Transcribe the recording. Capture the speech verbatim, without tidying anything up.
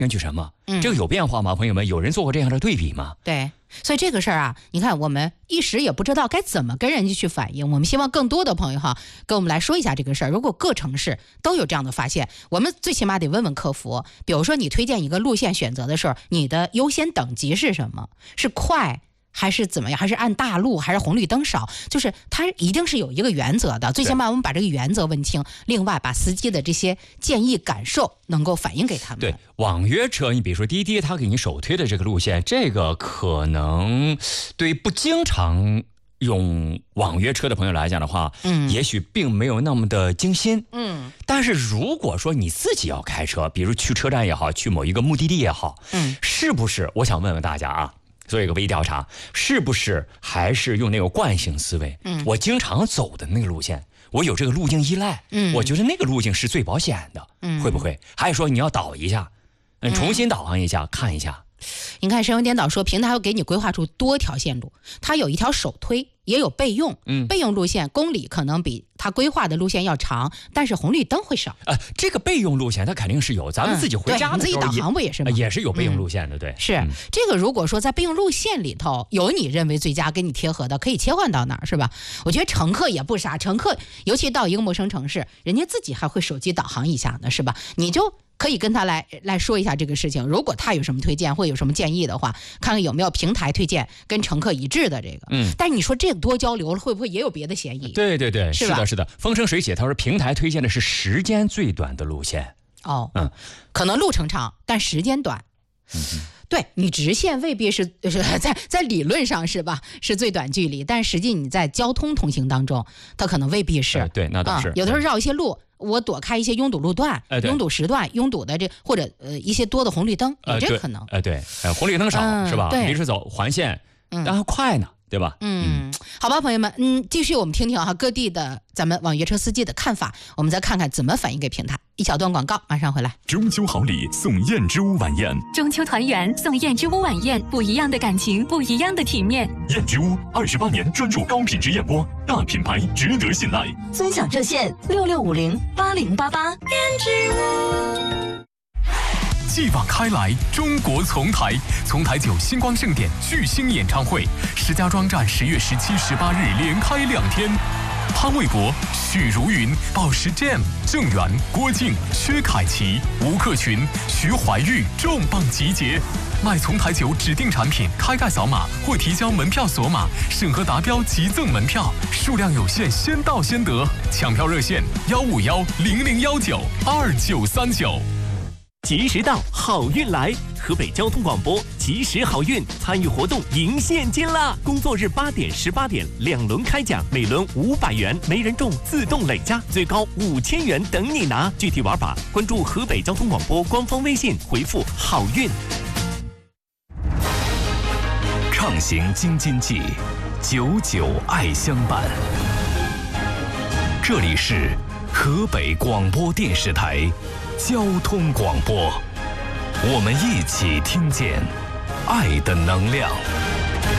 根据什么？ 嗯， 这个有变化吗？朋友们，有人做过这样的对比吗？ 对，所以这个事儿啊，你看我们一时也不知道该怎么跟人家去反映。我们希望更多的朋友哈，跟我们来说一下这个事儿。如果各城市都有这样的发现，我们最起码得问问客服，比如说你推荐一个路线选择的时候，你的优先等级是什么？是快还是怎么样？还是按大路，还是红绿灯少？就是它一定是有一个原则的，最起码我们把这个原则问清，另外把司机的这些建议感受能够反映给他们。 对，网约车，你比如说滴滴，它给你首推的这个路线，这个可能对不经常用网约车的朋友来讲的话，嗯，也许并没有那么的精心，嗯，但是如果说你自己要开车，比如去车站也好，去某一个目的地也好，嗯，是不是？我想问问大家啊。做一个微调查，是不是还是用那个惯性思维？嗯，我经常走的那个路线，我有这个路径依赖，嗯，我觉得那个路径是最保险的，嗯，会不会？还有说你要导一下，嗯，重新导航一下，嗯、看一下。 你看神游颠倒说平台会给你规划出多条线路，它有一条首推，也有备用，嗯，备用路线公里可能比它规划的路线要长，但是红绿灯会少。 呃，这个备用路线它肯定是有，咱们自己回家的时候、 嗯、自己导航不也是吗？ 也是有备用路线的，嗯、对。 是、嗯、这个，如果说在备用路线里头有你认为最佳、跟你贴合的，可以切换到哪儿，是吧？我觉得乘客也不傻，乘客尤其到一个陌生城市，人家自己还会手机导航一下呢，是吧？你就可以跟他来来说一下这个事情，如果他有什么推荐或有什么建议的话，看看有没有平台推荐跟乘客一致的这个。嗯，但是你说这个多交流了，会不会也有别的嫌疑？ 对对对， 是的，是的。风生水起，他说平台推荐的是时间最短的路线。 哦，嗯，可能路程长，但时间短。嗯。对，你直线未必是是在在理论上是吧，是最短距离，但实际你在交通通行当中，它可能未必是。 呃、对，那倒是、 嗯。有的时候绕一些路，我躲开一些拥堵路段、 呃、 拥堵时段、拥堵的这或者呃一些多的红绿灯，有这可能。 呃，呃对，呃，红绿灯少、嗯、是吧？ 对， 临时走环线，然后快呢。对吧？ 嗯，好吧，朋友们，嗯，继续我们听听哈各地的咱们网约车司机的看法，我们再看看怎么反映给平台。一小段广告，马上回来。 中秋好礼送燕之屋晚宴， 中秋团圆送燕之屋晚宴，不一样的感情，不一样的体面。 燕之屋二十八年专注高品质燕窝，大品牌值得信赖。 尊享热线六六五零八零八八。燕之屋。 继往开来，中国丛台，丛台酒星光盛典巨星演唱会，石家庄站十月十七、十八日连开两天。潘玮柏、许茹芸、宝石 Jam、郑源、郭靖、薛凯琪、吴克群、徐怀钰重磅集结。买丛台酒指定产品，开盖扫码或提交门票锁码，审核达标即赠门票，数量有限，先到先得。抢票热线：幺五幺零零幺九二九三九。 及时到，好运来！河北交通广播及时好运参与活动赢现金啦！工作日八点、十八点两轮开奖，每轮五百元，没人中自动累加，最高五千元等你拿。具体玩法关注河北交通广播官方微信，回复“好运”。 畅行京津冀，久久爱相伴。这里是河北广播电视台交通广播，我们一起听见爱的能量。